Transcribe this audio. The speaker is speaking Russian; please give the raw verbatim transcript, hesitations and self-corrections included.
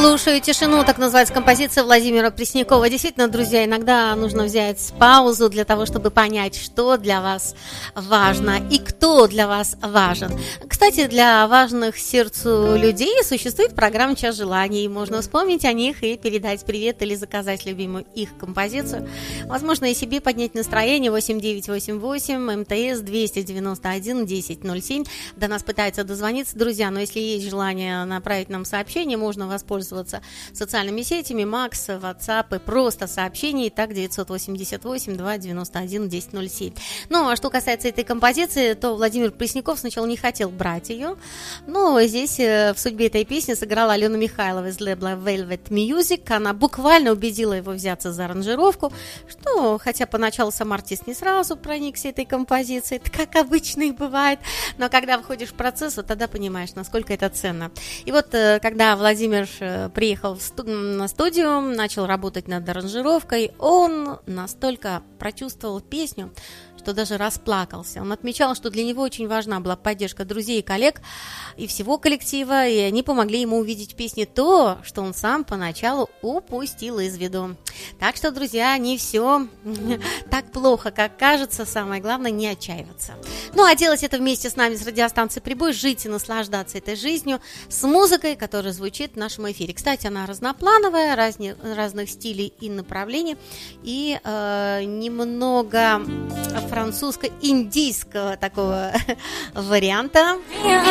Слушаю тишину, так называется композиция Владимира Преснякова. Действительно, друзья, иногда нужно взять паузу для того, чтобы понять, что для вас важно и кто для вас важен. Кстати, для важных сердцу людей существует программа «Час желаний». Можно вспомнить о них и передать привет или заказать любимую их композицию. Возможно, и себе поднять настроение. Восемь девять восемь восемь МТС двести девяносто один десять ноль семь. До нас пытаются дозвониться, друзья, но если есть желание направить нам сообщение, можно воспользоваться социальными сетями, Макс, WhatsApp и просто сообщение. Итак, девятьсот восемьдесят восемь двести девяносто один десять ноль семь. Ну, а что касается этой композиции, то Владимир Пресняков сначала не хотел брать ее, но здесь в судьбе этой песни сыграла Алена Михайлова из лейбла Velvet Music. Она буквально убедила его взяться за аранжировку, что, хотя поначалу сам артист не сразу проникся этой композицией, это как обычно и бывает, но когда входишь в процесс, вот тогда понимаешь, насколько это ценно. И вот, когда Владимир приехал в студ- на студию, начал работать над аранжировкой, он настолько прочувствовал песню, что даже расплакался. Он отмечал, что для него очень важна была поддержка друзей и коллег и всего коллектива, и они помогли ему увидеть в песне то, что он сам поначалу упустил из виду. Так что, друзья, не все так плохо, как кажется. Самое главное, не отчаиваться. Ну, а делать это вместе с нами с радиостанцией «Прибой», жить и наслаждаться этой жизнью с музыкой, которая звучит в нашем эфире. Кстати, она разноплановая, разни, разных стилей и направлений, и э, немного французско-индийского такого варианта.